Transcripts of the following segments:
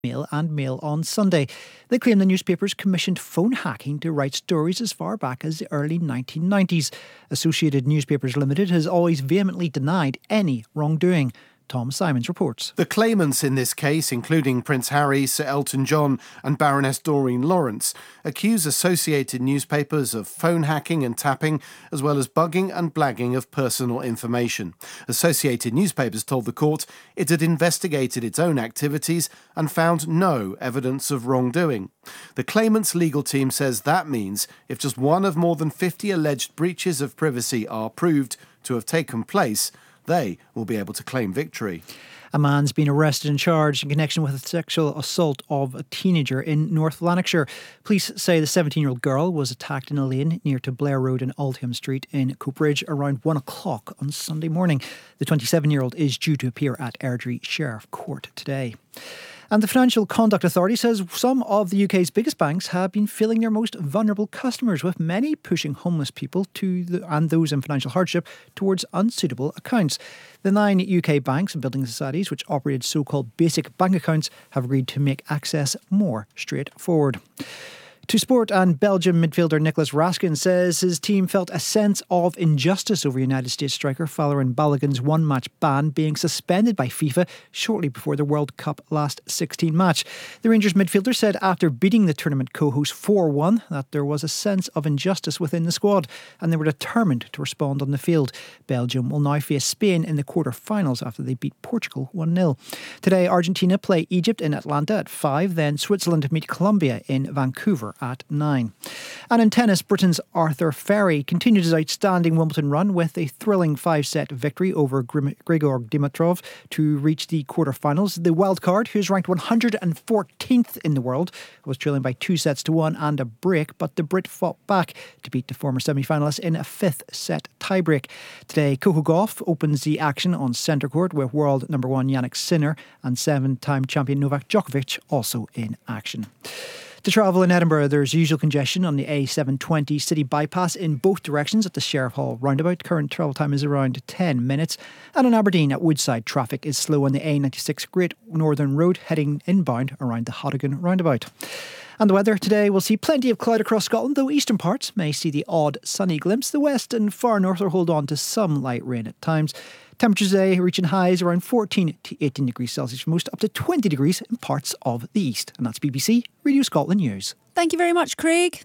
Mail and Mail on Sunday. They claim the newspapers commissioned phone hacking to write stories as far back as the early 1990s. Associated Newspapers Limited has always vehemently denied any wrongdoing. Tom Simons reports. The claimants in this case, including Prince Harry, Sir Elton John and Baroness Doreen Lawrence, accuse Associated Newspapers of phone hacking and tapping, as well as bugging and blagging of personal information. Associated Newspapers told the court it had investigated its own activities and found no evidence of wrongdoing. The claimants' legal team says that means if just one of more than 50 alleged breaches of privacy are proved to have taken place, they will be able to claim victory. A man's been arrested and charged in connection with a sexual assault of a teenager in North Lanarkshire. Police say the 17-year-old girl was attacked in a lane near to Blair Road and Aldham Street in Coatbridge around 1 o'clock on Sunday morning. The 27-year-old is due to appear at Airdrie Sheriff Court today. And the Financial Conduct Authority says some of the UK's biggest banks have been filling their most vulnerable customers, with many pushing homeless people and those in financial hardship towards unsuitable accounts. The 9 UK banks and building societies which operated so-called basic bank accounts have agreed to make access more straightforward. To sport, and Belgium midfielder Nicolas Raskin says his team felt a sense of injustice over United States striker Folarin Balogun's one-match ban being suspended by FIFA shortly before the World Cup last 16 match. The Rangers midfielder said after beating the tournament co-host 4-1 that there was a sense of injustice within the squad and they were determined to respond on the field. Belgium will now face Spain in the quarter-finals after they beat Portugal 1-0. Today, Argentina play Egypt in Atlanta at 5, then Switzerland meet Colombia in Vancouver at 9. And in tennis, Britain's Arthur Ferry continued his outstanding Wimbledon run with a thrilling 5-set victory over Grigor Dimitrov to reach the quarterfinals. The wildcard, who's ranked 114th in the world, was trailing by 2-1 and a break, but the Brit fought back to beat the former semi-finalist in a 5th-set tiebreak. Today, Coco Gauff opens the action on centre court with world number 1 Jannik Sinner and 7-time champion Novak Djokovic also in action. To travel in Edinburgh, there's usual congestion on the A720 city bypass in both directions at the Sheriff Hall roundabout. Current travel time is around 10 minutes. And in Aberdeen at Woodside, traffic is slow on the A96 Great Northern Road heading inbound around the Hoddigan roundabout. And the weather today will see plenty of cloud across Scotland, though eastern parts may see the odd sunny glimpse. The west and far north will hold on to some light rain at times. Temperatures today reaching highs around 14 to 18 degrees Celsius for most, up to 20 degrees in parts of the east. And that's BBC Radio Scotland News. Thank you very much, Craig.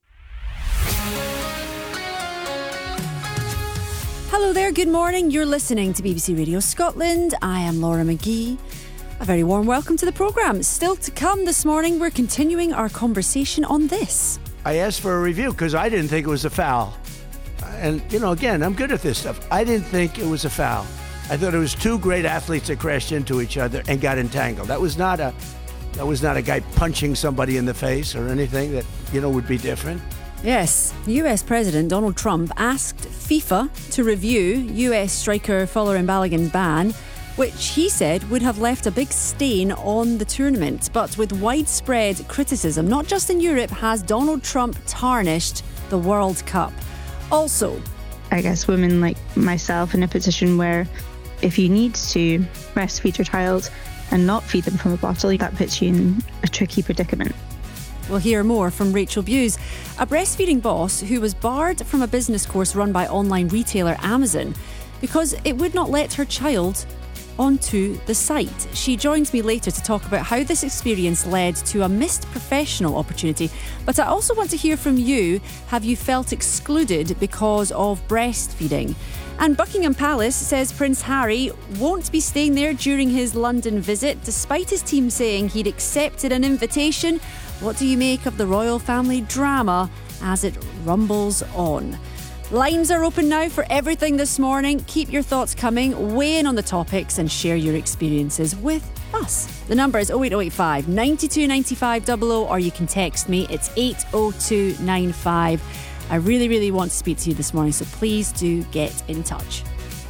Hello there, good morning. You're listening to BBC Radio Scotland. I am Laura McGee. A very warm welcome to the programme. Still to come this morning, we're continuing our conversation on this. I asked for a review because I didn't think it was a foul. And, again, I'm good at this stuff. I didn't think it was a foul. I thought it was two great athletes that crashed into each other and got entangled. That was not a guy punching somebody in the face or anything that, would be different. Yes, US President Donald Trump asked FIFA to review US striker Folarin Balogun's ban, which he said would have left a big stain on the tournament. But with widespread criticism, not just in Europe, has Donald Trump tarnished the World Cup. Also, I guess women like myself in a position where if you need to breastfeed your child and not feed them from a bottle, that puts you in a tricky predicament. We'll hear more from Rachel Buse, a breastfeeding boss who was barred from a business course run by online retailer Amazon because it would not let her child onto the site. She joins me later to talk about how this experience led to a missed professional opportunity. But I also want to hear from you. Have you felt excluded because of breastfeeding? And Buckingham Palace says Prince Harry won't be staying there during his London visit, despite his team saying he'd accepted an invitation. What do you make of the royal family drama as it rumbles on? Lines are open now for everything this morning. Keep your thoughts coming, weigh in on the topics and share your experiences with us. The number is 08085 92 95 00, or you can text me. It's 80295. I really, really want to speak to you this morning, so please do get in touch.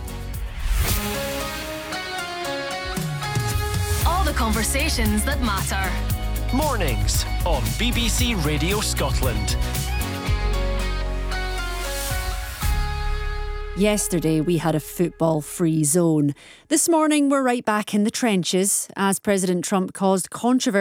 All the conversations that matter. Mornings on BBC Radio Scotland. Yesterday, we had a football-free zone. This morning, we're right back in the trenches as President Trump caused controversy